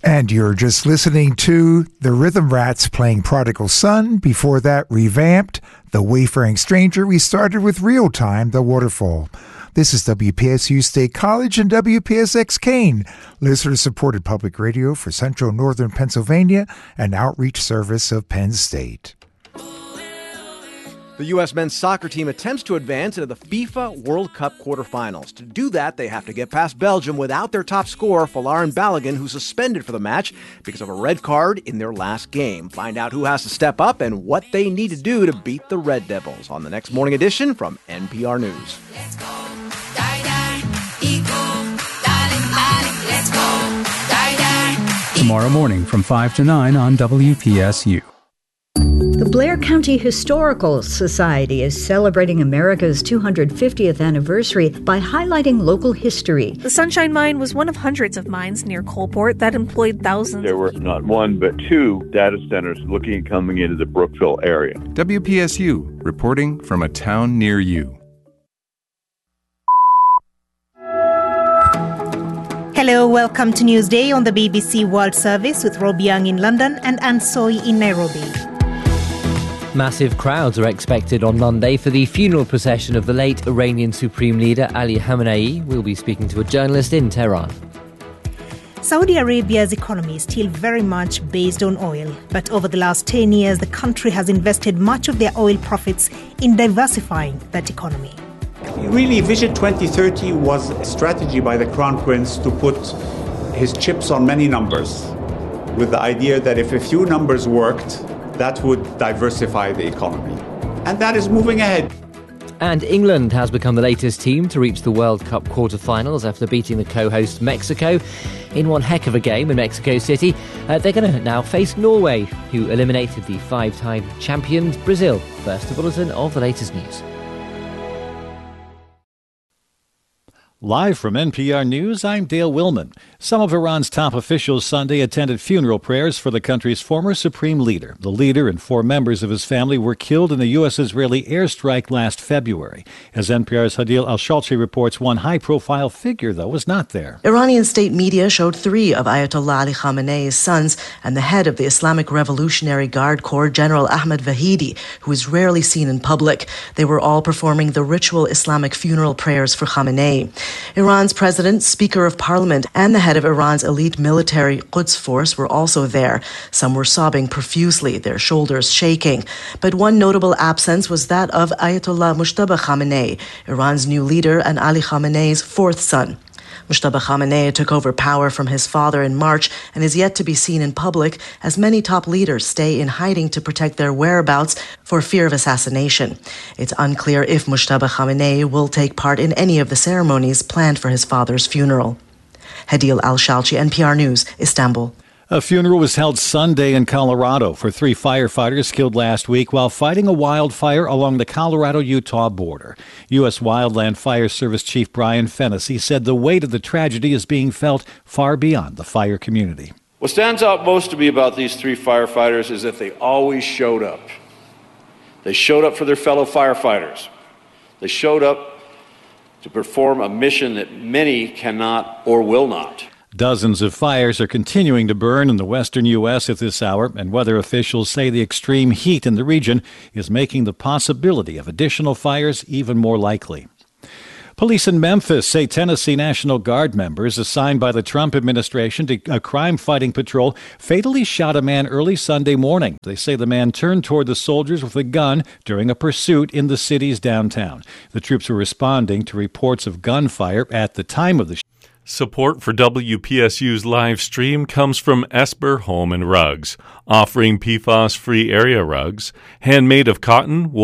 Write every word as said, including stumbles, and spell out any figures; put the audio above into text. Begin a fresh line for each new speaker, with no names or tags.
And you're just listening to the Rhythm Rats playing Prodigal Son. Before that, Revamped, The Wayfaring Stranger. We started with Real Time, The Waterfall. This is W P S U State College and W P S X Kane, listener-supported public radio for Central Northern Pennsylvania and outreach service of Penn State.
The U S men's soccer team attempts to advance into the FIFA World Cup quarterfinals. To do that, they have to get past Belgium without their top scorer, Folarin Balogun, who's suspended for the match because of a red card in their last game. Find out who has to step up and what they need to do to beat the Red Devils on the next morning edition from N P R News.
Let's go, die, die, equal, darling, darling, let's go, die, die.
Tomorrow morning from five to nine on W P S U.
The Blair County Historical Society is celebrating America's two hundred fiftieth anniversary by highlighting local history.
The Sunshine Mine was one of hundreds of mines near Coalport that employed thousands.
There were not one, but two data centers looking at coming into the Brookville area.
W P S U, reporting from a town near you.
Hello, welcome to Newsday on the B B C World Service with Rob Young in London and Ann Soy in Nairobi.
Massive crowds are expected on Monday for the funeral procession of the late Iranian Supreme Leader Ali Khamenei. We'll be speaking to a journalist in Tehran.
Saudi Arabia's economy is still very much based on oil, but over the last ten years, the country has invested much of their oil profits in diversifying that economy.
Really, Vision twenty thirty was a strategy by the Crown Prince to put his chips on many numbers, with the idea that if a few numbers worked, that would diversify the economy. And that is moving ahead.
And England has become the latest team to reach the World Cup quarter-finals after beating the co-host Mexico in one heck of a game in Mexico City. Uh, they're going to now face Norway, who eliminated the five-time champions Brazil. First, a bulletin of the latest news.
Live from N P R News, I'm Dale Willman. Some of Iran's top officials Sunday attended funeral prayers for the country's former supreme leader. The leader and four members of his family were killed in a U S Israeli airstrike last February. As N P R's Hadil Al-Shalchi reports, one high-profile figure, though, was not there.
Iranian state media showed three of Ayatollah Ali Khamenei's sons and the head of the Islamic Revolutionary Guard Corps, General Ahmed Vahidi, who is rarely seen in public. They were all performing the ritual Islamic funeral prayers for Khamenei. Iran's president, Speaker of Parliament, and the head of Iran's elite military Quds force were also there. Some were sobbing profusely, their shoulders shaking. But one notable absence was that of Ayatollah Mujtaba Khamenei, Iran's new leader and Ali Khamenei's fourth son. Mujtaba Khamenei took over power from his father in March and is yet to be seen in public as many top leaders stay in hiding to protect their whereabouts for fear of assassination. It's unclear if Mujtaba Khamenei will take part in any of the ceremonies planned for his father's funeral. Hadil Al-Shalchi, N P R News, Istanbul.
A funeral was held Sunday in Colorado for three firefighters killed last week while fighting a wildfire along the Colorado-Utah border. U S Wildland Fire Service Chief Brian Fennessy said the weight of the tragedy is being felt far beyond the fire community.
What stands out most to me about these three firefighters is that they always showed up. They showed up for their fellow firefighters. They showed up to perform a mission that many cannot or will not.
Dozens of fires are continuing to burn in the western U S at this hour, and weather officials say the extreme heat in the region is making the possibility of additional fires even more likely. Police in Memphis say Tennessee National Guard members assigned by the Trump administration to a crime-fighting patrol fatally shot a man early Sunday morning. They say the man turned toward the soldiers with a gun during a pursuit in the city's downtown. The troops were responding to reports of gunfire at the time of the shooting.
Support for W P S U's live stream comes from Esper Home and Rugs, offering P FAS-free area rugs, handmade of cotton, wool,